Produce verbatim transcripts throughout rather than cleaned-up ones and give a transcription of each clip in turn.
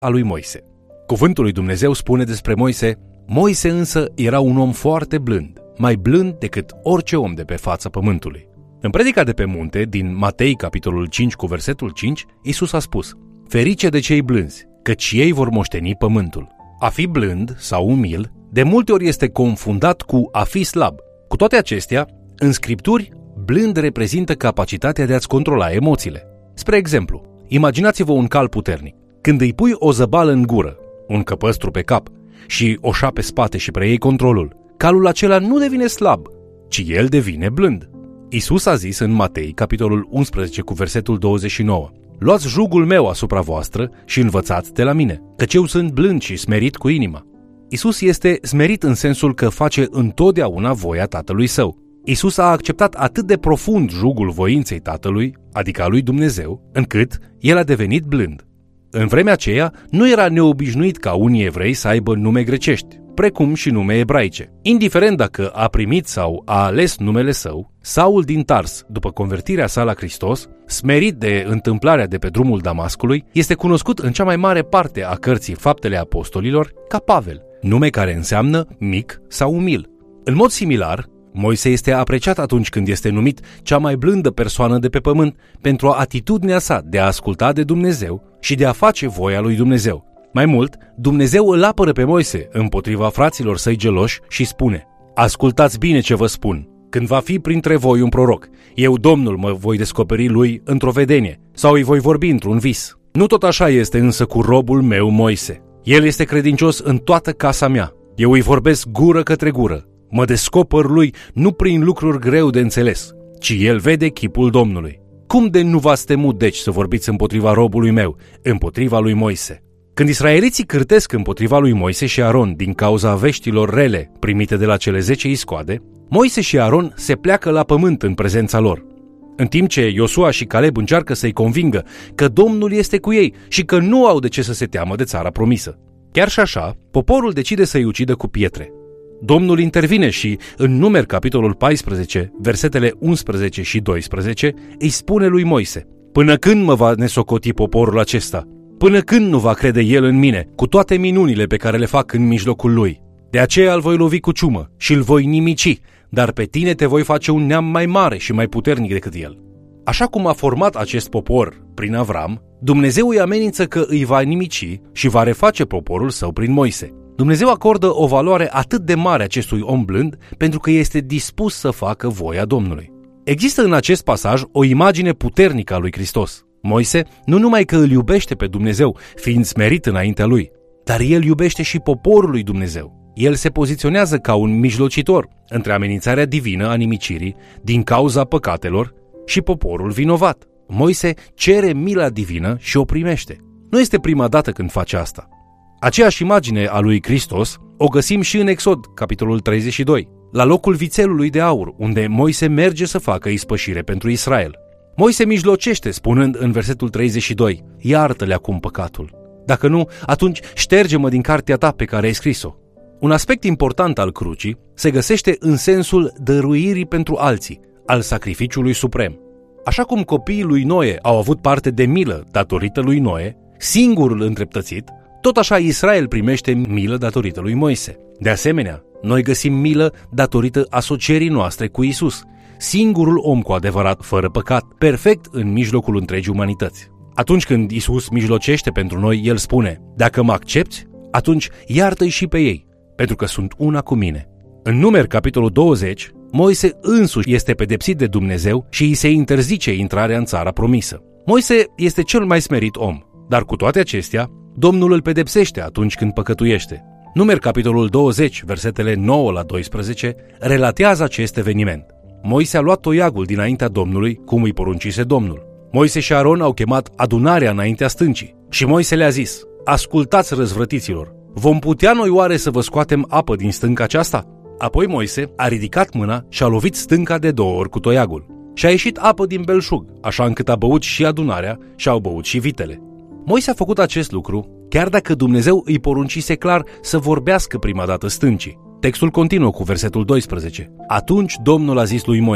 a lui Moise. Cuvântul lui Dumnezeu spune despre Moise: Moise însă era un om foarte blând, mai blând decât orice om de pe fața pământului. În predica de pe munte, din Matei, capitolul cinci, cu versetul cinci, Iisus a spus: Ferice de cei blânzi, căci ei vor moșteni pământul. A fi blând sau umil de multe ori este confundat cu a fi slab. Cu toate acestea, în Scripturi, blând reprezintă capacitatea de a-ți controla emoțiile. Spre exemplu, imaginați-vă un cal puternic. Când îi pui o zăbală în gură, un căpăstru pe cap și o șa pe spate și preiei controlul, calul acela nu devine slab, ci el devine blând. Iisus a zis în Matei, capitolul unsprezece, cu versetul douăzeci și nouă: Luați jugul meu asupra voastră și învățați de la mine, căci eu sunt blând și smerit cu inima. Iisus este smerit în sensul că face întotdeauna voia Tatălui Său. Iisus a acceptat atât de profund jugul voinței Tatălui, adică a lui Dumnezeu, încât el a devenit blând. În vremea aceea nu era neobișnuit ca unii evrei să aibă nume grecești, precum și nume ebraice. Indiferent dacă a primit sau a ales numele său, Saul din Tars, după convertirea sa la Hristos, smerit de întâmplarea de pe drumul Damascului, este cunoscut în cea mai mare parte a cărții Faptele Apostolilor ca Pavel, nume care înseamnă mic sau umil. În mod similar, Moise este apreciat atunci când este numit cea mai blândă persoană de pe pământ pentru atitudinea sa de a asculta de Dumnezeu și de a face voia lui Dumnezeu. Mai mult, Dumnezeu îl apără pe Moise împotriva fraților săi geloși și spune: Ascultați bine ce vă spun. Când va fi printre voi un proroc, eu, Domnul, mă voi descoperi lui într-o vedenie sau îi voi vorbi într-un vis. Nu tot așa este însă cu robul meu Moise. El este credincios în toată casa mea. Eu îi vorbesc gură către gură. Mă descoper lui nu prin lucruri greu de înțeles, ci el vede chipul Domnului. Cum de nu v-ați temut deci să vorbiți împotriva robului meu, împotriva lui Moise? Când israeliții cârtesc împotriva lui Moise și Aron din cauza veștilor rele primite de la cele zece iscoade, Moise și Aron se pleacă la pământ în prezența lor, în timp ce Iosua și Caleb încearcă să-i convingă că Domnul este cu ei și că nu au de ce să se teamă de țara promisă. Chiar și așa, poporul decide să-i ucidă cu pietre. Domnul intervine și, în Numeri, capitolul paisprezece, versetele unsprezece și doisprezece, îi spune lui Moise: Până când mă va nesocoti poporul acesta? Până când nu va crede el în mine, cu toate minunile pe care le fac în mijlocul lui? De aceea îl voi lovi cu ciumă și îl voi nimici, dar pe tine te voi face un neam mai mare și mai puternic decât el. Așa cum a format acest popor prin Avram, Dumnezeu îi amenință că îi va nimici și va reface poporul său prin Moise. Dumnezeu acordă o valoare atât de mare acestui om blând pentru că este dispus să facă voia Domnului. Există în acest pasaj o imagine puternică a lui Hristos. Moise nu numai că îl iubește pe Dumnezeu, fiind smerit înaintea lui, dar el iubește și poporul lui Dumnezeu. El se poziționează ca un mijlocitor între amenințarea divină a nimicirii din cauza păcatelor și poporul vinovat. Moise cere mila divină și o primește. Nu este prima dată când face asta. Aceeași imagine a lui Hristos o găsim și în Exod, capitolul treizeci și doi, la locul vițelului de aur, unde Moise merge să facă ispășire pentru Israel. Moise mijlocește, spunând în versetul treizeci și doi: Iartă-le acum păcatul. Dacă nu, atunci șterge-mă din cartea ta pe care ai scris-o. Un aspect important al crucii se găsește în sensul dăruirii pentru alții, al sacrificiului suprem. Așa cum copiii lui Noe au avut parte de milă datorită lui Noe, singurul îndreptățit, tot așa Israel primește milă datorită lui Moise. De asemenea, noi găsim milă datorită asocierii noastre cu Isus, singurul om cu adevărat fără păcat, perfect în mijlocul întregii umanități. Atunci când Isus mijlocește pentru noi, El spune: Dacă mă accepți, atunci iartă-i și pe ei, pentru că sunt una cu mine. În Numeri, capitolul douăzeci, Moise însuși este pedepsit de Dumnezeu și îi se interzice intrarea în țara promisă. Moise este cel mai smerit om, dar cu toate acestea, Domnul îl pedepsește atunci când păcătuiește. Numeri, capitolul douăzeci, versetele nouă la doisprezece, relatează acest eveniment. Moise a luat toiagul dinaintea Domnului, cum îi poruncise Domnul. Moise și Aron au chemat adunarea înaintea stâncii și Moise le-a zis: Ascultați, răzvrătiților, vom putea noi oare să vă scoatem apă din stânca aceasta? Apoi Moise a ridicat mâna și a lovit stânca de două ori cu toiagul. Și a ieșit apă din belșug, așa încât a băut și adunarea și au băut și vitele. Moise a făcut acest lucru, chiar dacă Dumnezeu îi poruncise clar să vorbească prima dată stâncii. Textul continuă cu versetul doisprezece. Atunci Domnul a zis lui Moise: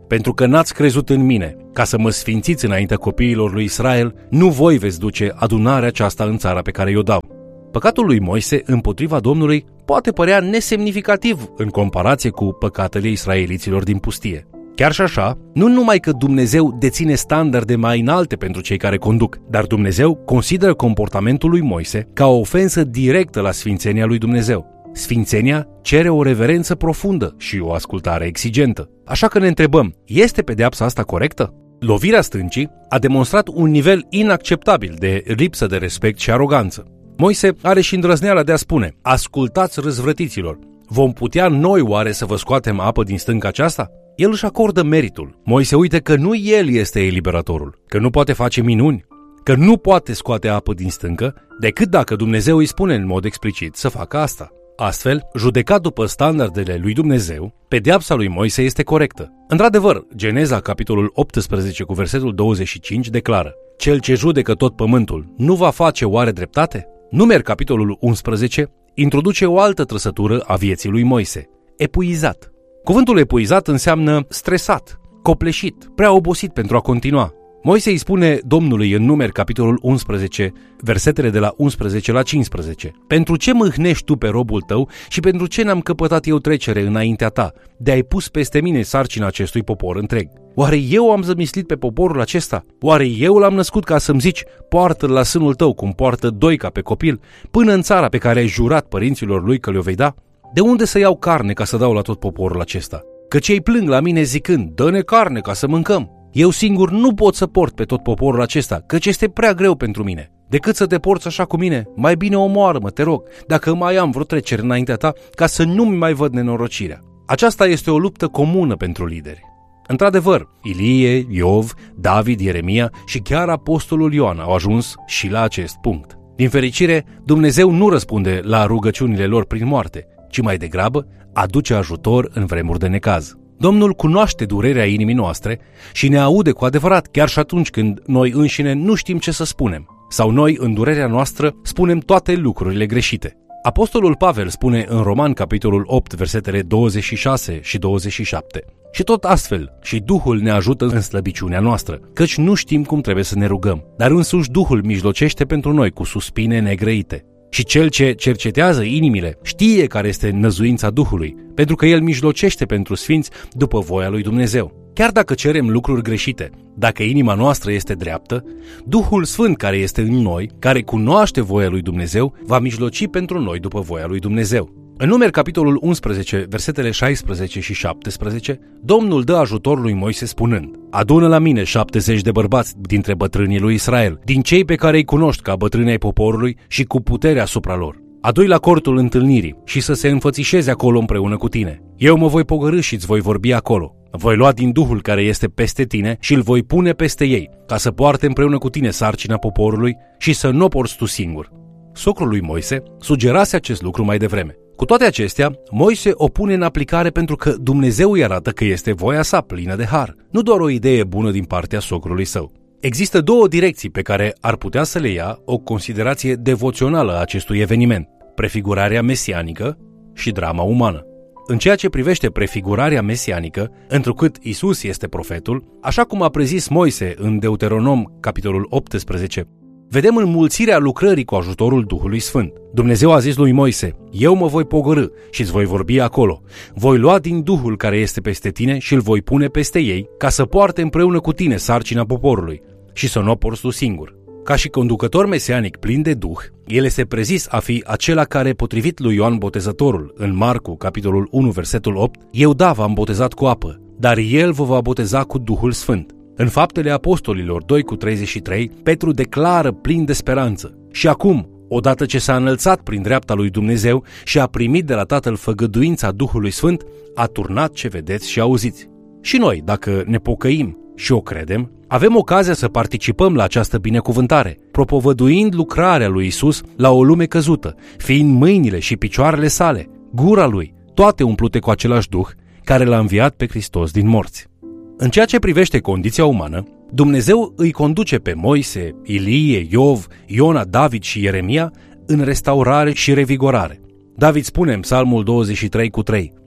pentru că n-ați crezut în mine, ca să mă sfințiți înaintea copiilor lui Israel, nu voi veți duce adunarea aceasta în țara pe care i-o dau. Păcatul lui Moise împotriva Domnului poate părea nesemnificativ în comparație cu păcatele israeliților din pustie. Chiar și așa, nu numai că Dumnezeu deține standarde mai înalte pentru cei care conduc, dar Dumnezeu consideră comportamentul lui Moise ca o ofensă directă la sfințenia lui Dumnezeu. Sfințenia cere o reverență profundă și o ascultare exigentă. Așa că ne întrebăm, este pedeapsa asta corectă? Lovirea stâncii a demonstrat un nivel inacceptabil de lipsă de respect și aroganță. Moise are și îndrăzneala de a spune: ascultați, răzvrătiților, vom putea noi oare să vă scoatem apă din stânca aceasta? El își acordă meritul. Moise uită că nu el este eliberatorul, că nu poate face minuni, că nu poate scoate apă din stâncă decât dacă Dumnezeu îi spune în mod explicit să facă asta. Astfel, judecat după standardele lui Dumnezeu, pedeapsa lui Moise este corectă. Într-adevăr, Geneza, capitolul optsprezece cu versetul douăzeci și cinci declară: cel ce judecă tot pământul nu va face oare dreptate? Numeri, capitolul unsprezece, introduce o altă trăsătură a vieții lui Moise: epuizat. Cuvântul epuizat înseamnă stresat, copleșit, prea obosit pentru a continua. Moise îi spune Domnului în Numeri, capitolul unsprezece, versetele de la unsprezece la cincisprezece: pentru ce mâhnești tu pe robul tău și pentru ce n-am căpătat eu trecere înaintea ta, de ai pus peste mine sarcina acestui popor întreg? Oare eu am zămislit pe poporul acesta? Oare eu l-am născut ca să-mi zici: poartă-l la sânul tău cum poartă doica pe copil, până în țara pe care ai jurat părinților lui că le-o vei da? De unde să iau carne ca să dau la tot poporul acesta? Că cei plâng la mine zicând: dă-ne carne ca să mâncăm. Eu singur nu pot să port pe tot poporul acesta, căci este prea greu pentru mine. Decât să te porți așa cu mine, mai bine omoară-mă, te rog, dacă mai am vreo trecere înaintea ta, ca să nu-mi mai văd nenorocirea. Aceasta este o luptă comună pentru lideri. Într-adevăr, Ilie, Iov, David, Ieremia și chiar apostolul Ioan au ajuns și la acest punct. Din fericire, Dumnezeu nu răspunde la rugăciunile lor prin moarte, ci mai degrabă aduce ajutor în vremuri de necaz. Domnul cunoaște durerea inimii noastre și ne aude cu adevărat chiar și atunci când noi înșine nu știm ce să spunem, sau noi în durerea noastră spunem toate lucrurile greșite. Apostolul Pavel spune în Roman, capitolul opt, versetele douăzeci și șase și douăzeci și șapte: și tot astfel și Duhul ne ajută în slăbiciunea noastră, căci nu știm cum trebuie să ne rugăm, dar însuși Duhul mijlocește pentru noi cu suspine negrăite. Și cel ce cercetează inimile știe care este năzuința Duhului, pentru că el mijlocește pentru sfinți după voia lui Dumnezeu. Chiar dacă cerem lucruri greșite, dacă inima noastră este dreaptă, Duhul Sfânt care este în noi, care cunoaște voia lui Dumnezeu, va mijloci pentru noi după voia lui Dumnezeu. În Numeri, capitolul unsprezece, versetele șaisprezece și șaptesprezece, Domnul dă ajutor lui Moise spunând: adună la mine șaptezeci de bărbați dintre bătrânii lui Israel, din cei pe care îi cunoști ca bătrâni ai poporului și cu putere asupra lor. Adu-i la cortul întâlnirii și să se înfățișeze acolo împreună cu tine. Eu mă voi pogorî și îți voi vorbi acolo. Voi lua din Duhul care este peste tine și îl voi pune peste ei, ca să poarte împreună cu tine sarcina poporului și să nu o porți tu singur. Socrul lui Moise sugerase acest lucru mai devreme. Cu toate acestea, Moise o pune în aplicare pentru că Dumnezeu îi arată că este voia sa plină de har, nu doar o idee bună din partea socrului său. Există două direcții pe care ar putea să le ia o considerație devoțională a acestui eveniment: prefigurarea mesianică și drama umană. În ceea ce privește prefigurarea mesianică, întrucât Isus este profetul, așa cum a prezis Moise în Deuteronom, capitolul optsprezece, vedem înmulțirea lucrării cu ajutorul Duhului Sfânt. Dumnezeu a zis lui Moise: eu mă voi pogorî și îți voi vorbi acolo. Voi lua din Duhul care este peste tine și îl voi pune peste ei, ca să poarte împreună cu tine sarcina poporului și să nu o porți tu singur. Ca și conducător mesianic plin de Duh, el este prezis a fi acela care, potrivit lui Ioan Botezătorul, în Marcu, capitolul unu, versetul opt, eu da v-am botezat cu apă, dar el vă va boteza cu Duhul Sfânt. În Faptele Apostolilor doi cu treizeci și trei, Petru declară plin de speranță: și acum, odată ce s-a înălțat prin dreapta lui Dumnezeu și a primit de la Tatăl făgăduința Duhului Sfânt, a turnat ce vedeți și auziți. Și noi, dacă ne pocăim și o credem, avem ocazia să participăm la această binecuvântare, propovăduind lucrarea lui Isus la o lume căzută, fiind mâinile și picioarele sale, gura lui, toate umplute cu același Duh care l-a înviat pe Hristos din morți. În ceea ce privește condiția umană, Dumnezeu îi conduce pe Moise, Ilie, Iov, Iona, David și Ieremia în restaurare și revigorare. David spune în Psalmul douăzeci și trei cu trei: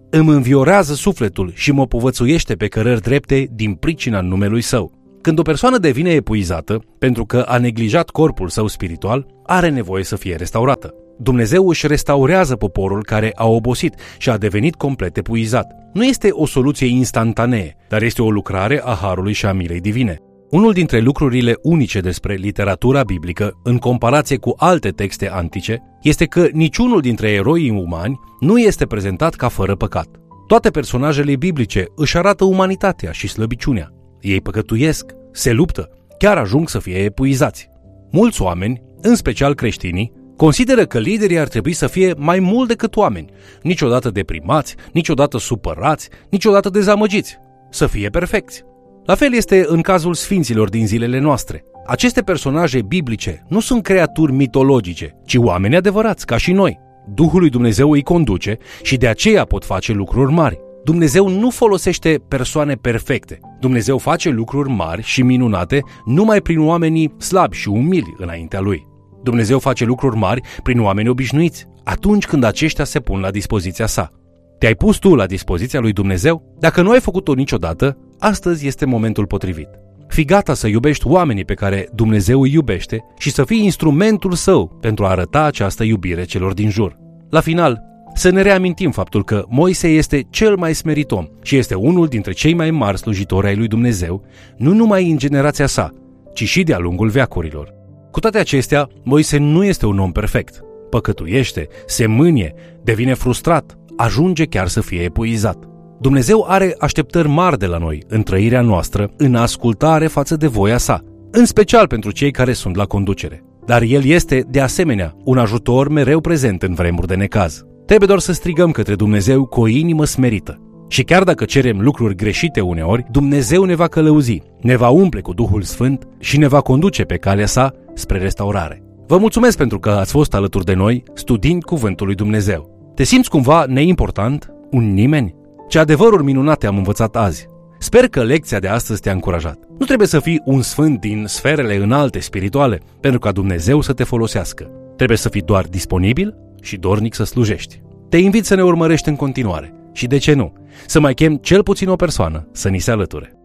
îmi înviorează sufletul și mă povățuiește pe cărări drepte din pricina numelui Său. Când o persoană devine epuizată pentru că a neglijat corpul său spiritual, are nevoie să fie restaurată. Dumnezeu își restaurează poporul care a obosit și a devenit complet epuizat. Nu este o soluție instantanee, dar este o lucrare a harului și a milei divine. Unul dintre lucrurile unice despre literatura biblică, în comparație cu alte texte antice, este că niciunul dintre eroii umani nu este prezentat ca fără păcat. Toate personajele biblice își arată umanitatea și slăbiciunea. Ei păcătuiesc, se luptă, chiar ajung să fie epuizați. Mulți oameni, în special creștinii, consideră că liderii ar trebui să fie mai mult decât oameni, niciodată deprimați, niciodată supărați, niciodată dezamăgiți, să fie perfecți. La fel este în cazul sfinților din zilele noastre. Aceste personaje biblice nu sunt creaturi mitologice, ci oameni adevărați, ca și noi. Duhul lui Dumnezeu îi conduce și de aceea pot face lucruri mari. Dumnezeu nu folosește persoane perfecte. Dumnezeu face lucruri mari și minunate numai prin oamenii slabi și umili înaintea Lui. Dumnezeu face lucruri mari prin oameni obișnuiți, atunci când aceștia se pun la dispoziția sa. Te-ai pus tu la dispoziția lui Dumnezeu? Dacă nu ai făcut-o niciodată, astăzi este momentul potrivit. Fii gata să iubești oamenii pe care Dumnezeu îi iubește și să fii instrumentul său pentru a arăta această iubire celor din jur. La final, să ne reamintim faptul că Moise este cel mai smerit om și este unul dintre cei mai mari slujitori ai lui Dumnezeu, nu numai în generația sa, ci și de-a lungul veacurilor. Cu toate acestea, Moise nu este un om perfect. Păcătuiește, se mânie, devine frustrat, ajunge chiar să fie epuizat. Dumnezeu are așteptări mari de la noi în trăirea noastră, în ascultare față de voia sa, în special pentru cei care sunt la conducere. Dar El este, de asemenea, un ajutor mereu prezent în vremuri de necaz. Trebuie doar să strigăm către Dumnezeu cu o inimă smerită. Și chiar dacă cerem lucruri greșite uneori, Dumnezeu ne va călăuzi, ne va umple cu Duhul Sfânt și ne va conduce pe calea sa spre restaurare. Vă mulțumesc pentru că ați fost alături de noi studiind Cuvântul lui Dumnezeu. Te simți cumva neimportant? Un nimeni? Ce adevăruri minunate am învățat azi! Sper că lecția de astăzi te-a încurajat. Nu trebuie să fii un sfânt din sferele înalte spirituale pentru ca Dumnezeu să te folosească. Trebuie să fii doar disponibil și dornic să slujești. Te invit să ne urmărești în continuare și, de ce nu, să mai chem cel puțin o persoană să ni se alăture.